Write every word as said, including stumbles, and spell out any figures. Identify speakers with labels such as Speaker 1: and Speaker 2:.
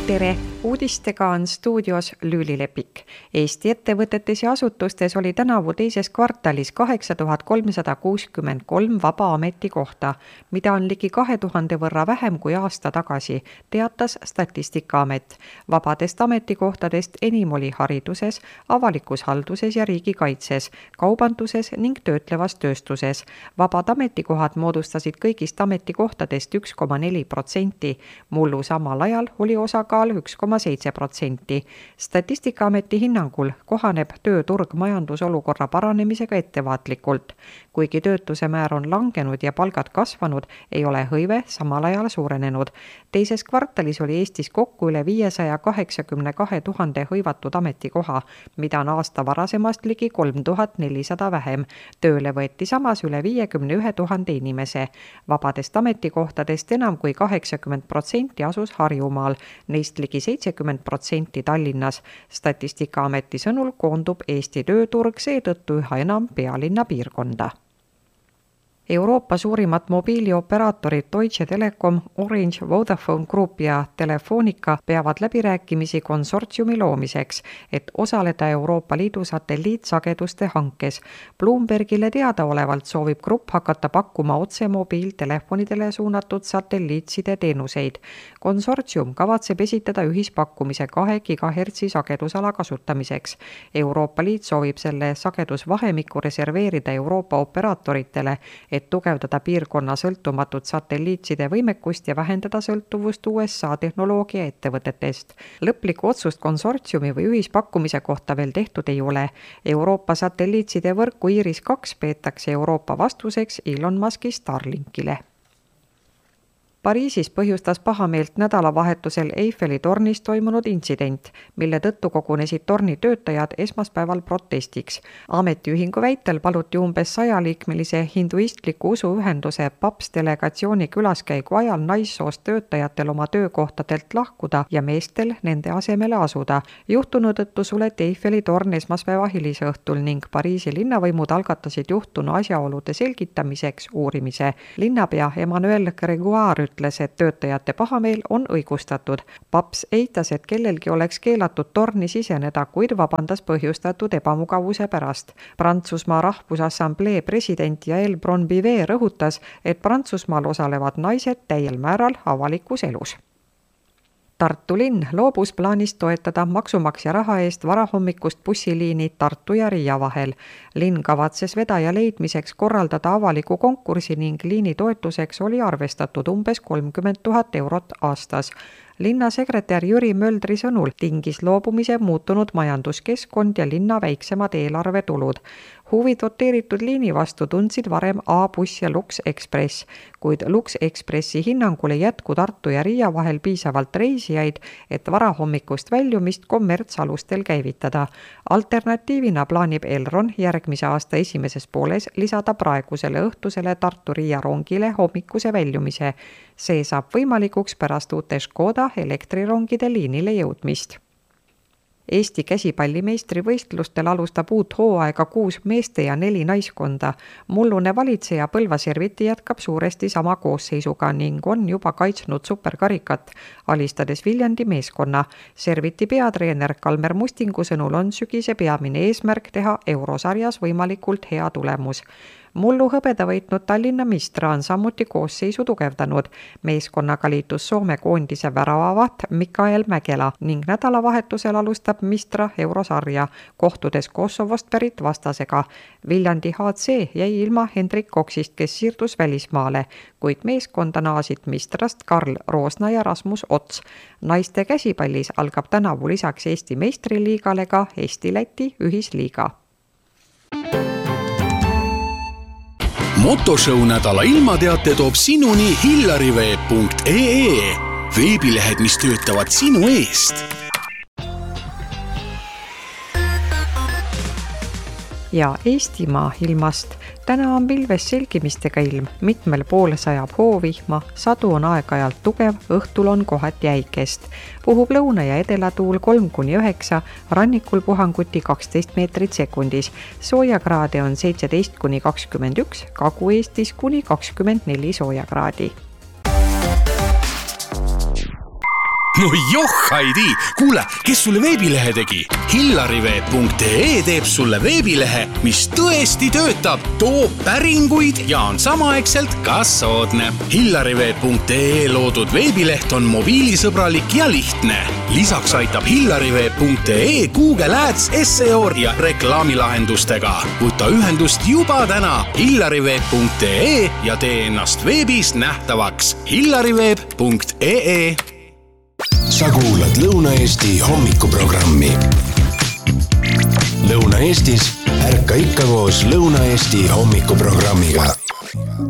Speaker 1: Tere! Uudistega on stuudios Lüüli Lepik. Eesti ettevõtetes ja asutustes oli tänavu teises kvartalis kaheksa tuhat kolmsada kuuskümmend kolm vaba ametikohta, mida on ligi kahe tuhande võrra vähem kui aasta tagasi, teatas Statistikaamet. Vabadest ametikohtadest enim oli hariduses, avalikus halduses ja riigikaitses, kaubanduses ning töötlevas tööstuses. Vabad ametikohad moodustasid kõigist ametikohtadest üks koma neli protsenti, mullu samal ajal oli osakaal üks koma seitse protsenti. Statistikaameti hinnangul kohaneb tööturg majandusolukorra paranemisega ettevaatlikult. Kuigi töötuse määr on langenud ja palgad kasvanud, ei ole hõive samal ajal suurenenud. Teises kvartalis oli Eestis kokku üle viiesaja kaheksakümne kahe tuhande hõivatud ametikoha, mida on aasta varasemast ligi kolm tuhat nelisada vähem. Tööle võeti samas üle viiekümne ühe tuhande inimese. Vabadest ametikohtadest enam kui kaheksakümmend protsenti asus Harjumaal, neist ligi seitsekümmend protsenti Tallinnas. Statistikaameti sõnul koondub Eesti tööturg seetõttu üha enam pealinna piirkonda. Euroopa suurimat mobiilioperaatorid Deutsche Telekom, Orange, Vodafone Group ja Telefonica peavad läbirääkimisi konsortsiumi loomiseks, et osaleda Euroopa Liidu satelliitsageduste hankes. Bloombergile teadaolevalt soovib grupp hakata pakkuma otse mobiiltelefonidele suunatud satelliitside teenuseid. Konsortsium kavatseb esitada ühispakkumise kahe gigahertsi sagedusala kasutamiseks. Euroopa Liit soovib selle sagedusvahemiku reserveerida Euroopa operaatoritele, et tugevdada piirkonna sõltumatut satelliitside võimekust ja vähendada sõltuvust U S A tehnoloogia ettevõtetest. Lõplikku otsust konsortsiumi või ühispakkumise kohta veel tehtud ei ole. Euroopa satelliitside võrku Iris kaks peetakse Euroopa vastuseks Elon Muski Starlinkile. Pariisis põhjustas pahameelt nädalavahetusel Eiffeli tornis toimunud intsident, mille tõttu kogunesid torni töötajad esmaspäeval protestiks. Ametiühingu väitel paluti umbes sajaliikmelise hinduistliku usuühenduse paps delegatsiooni külaskäigu ajal naissoost töötajatel oma töökohtadelt lahkuda ja meestel nende asemele asuda. Juhtunu tõttu suleti Eiffeli torn esmaspäeva hilisõhtul ning Pariisi linnavõimud algatasid juhtunu asjaolude selgitamiseks uurimise. Linnapea Emmanuel Grégoire ütles, et töötajate pahameel on õigustatud. Paps eitas, et kellelgi oleks keelatud torni siseneda, kuid vabandas põhjustatud ebamugavuse pärast. Prantsusmaa Rahvusassamblee president Yael Braun-Pivet rõhutas, et Prantsusmaal osalevad naised täiel määral avalikus elus. Tartu linn loobus plaanist toetada maksumaksja raha eest varahommikust bussiliini Tartu ja Riia vahel. Linn kavatses vedaja leidmiseks korraldada avaliku konkursi ning liini toetuseks oli arvestatud umbes kolmkümmend tuhat eurot aastas. Linnasekretär Jüri Möldri sõnul tingis loobumise muutunud majanduskeskkond ja linna väiksemad eelarvetulud. Huvi doteeritud liini vastu tundsid varem A-buss ja Lux Express, kuid Lux Expressi hinnangul ei jätku Tartu ja Riia vahel piisavalt reisijaid, et varahommikust väljumist kommertsalustel käivitada. Alternatiivina plaanib Elron järgmise aasta esimeses pooles lisada praegusele õhtusele Tartu-Riia rongile hommikuse väljumise. See saab võimalikuks pärast uute Škoda elektrirongide liinile jõudmist. Eesti käsipallimeistri võistlustel alustab uut hooaega kuus meeste ja neli naiskonda. Mullune valitseja Põlva Serviti jätkab suuresti sama koosseisuga ning on juba kaitsnud superkarikat, alistades Viljandi meeskonna. Serviti peatreener Kalmer Mustingu sõnul on sügise peamine eesmärk teha eurosarjas võimalikult hea tulemus. Mullu hõbeda võitnud Tallinna Mistra on samuti koosseisu tugevdanud. Meeskonnaga liitus Soome koondise väravavat Mikael Mäkela ning nädalavahetusel alustab Mistra eurosarja, kohtudes Kosovost pärit vastasega. Viljandi H C jäi ilma Hendrik Koksist, kes siirdus välismaale, kuid meeskonda naasid Mistrast Karl Roosna ja Rasmus Ots. Naiste käsipallis algab tänavu lisaks Eesti meistriliigale ka Eesti-Läti ühisliiga.
Speaker 2: Motoshow nädala ilmateate toob sinuni hillariveeb punkt ee, veebilehed, mis töötavad sinu eest.
Speaker 1: Ja Eestimaa ilmast. Täna on pilves selgimistega ilm, mitmel pool sajab hoovihma, sadu on aeg-ajalt tugev, õhtul on kohati jäikest. Puhub lõuna- ja edelatuul kolm kuni üheksa, rannikul puhanguti kaksteist meetrit sekundis. Soojakraade on seitseteist kuni kakskümmend üks, Kagu-Eestis kuni kakskümmend neli soojakraadi.
Speaker 2: no joh, Heidi! Kuule, kes sulle veebilehe tegi? hillariveeb punkt ee teeb sulle veebilehe, mis tõesti töötab, toob päringuid ja on samaaegselt ka soodne. hillariveeb punkt ee loodud veebileht on mobiilisõbralik ja lihtne. Lisaks aitab hillariveeb punkt ee Google Ads, S E O ja reklaamilahendustega. Võta ühendust juba täna hillariveeb punkt ee ja tee ennast veebis nähtavaks. hillariveeb punkt ee.
Speaker 3: Sa kuulad Lõuna-Eesti hommikuprogrammi. Lõuna-Eestis ärka ikka koos Lõuna-Eesti hommikuprogrammiga.